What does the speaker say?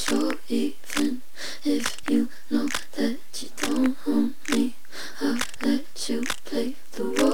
So even if you know that you don't own me, I'll let you play the role.